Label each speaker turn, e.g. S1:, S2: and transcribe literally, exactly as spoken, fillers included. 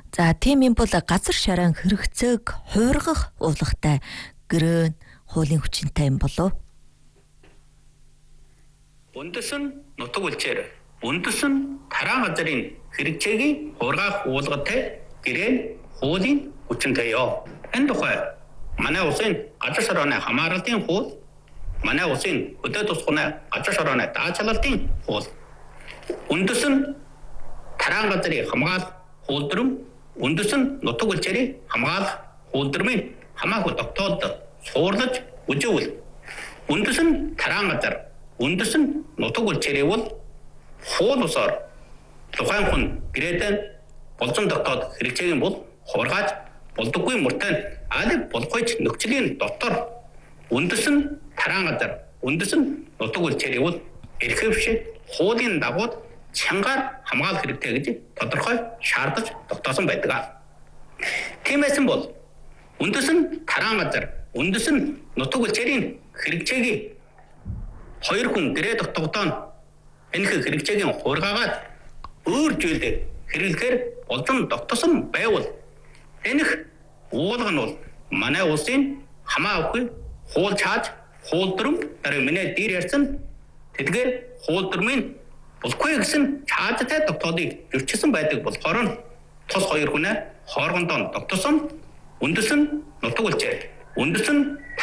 S1: За тийм юм бол газар шаран хэрэгцээг хуургах уулгатай гэрээ хуулийн хүчинтэй юм болов.
S2: Үндэс нь нутаг үлчээр үндэс нь тараа газрын хэрэгцээг хуургах уулгатай гэрээ хуулийн хүчинтэй ёо. Энэ тухай манай улсын газар шарганы хамгаалалтын хууль, манай улсын хөдөө тусганы газар шарганы даачаалтын хууль, үндэс нь тараа газрын хамгаалалт хуулдрам, үндэс нь нутаг үлчээрийн хамгаалах хуулдрмын хамаагүй тогтоолд суурлаж үживэл үндэс нь тараа газар, үндэс нь нутаг үлчээрийн бол хууль усаар тухайн хүн гэрээдээ болзон тогтоод хэрэгцээг бол хуургаж болдоггүй мөртөө аль болохгүй нөхцөлийн дотор үндэс нь тараа газар, үндэс нь нутаг үлчээрийн бол эрхэвч хуулийн дагуу чангаар хамгаалах хэрэгтэй гэж тодорхой шаардаж тогтоосон байдаг. Тиймээс бол үндэс нь тараа газар, үндэс нь нутаг үлчээрийн хэрэгцээг хоёр хүн гэрээ тогтоогдоно. Энэ хэрэгцээг хуургаагаад өөр зүйлд хэрэглэхээр болзон тогтосон байвал энэх уулга нь бол манай улсын хамаагүй хууль чааж хуулдрам дараа миний дээр ярьсан тэдгээр хуулдрмын болохгүй гэсэн чаажтай тогтоодыг зөрчилсөн байдаг болохоор тус хоёр хүнээ хоорондоо тогтосон үндэс нь нутаг үлчээр, үндэс нь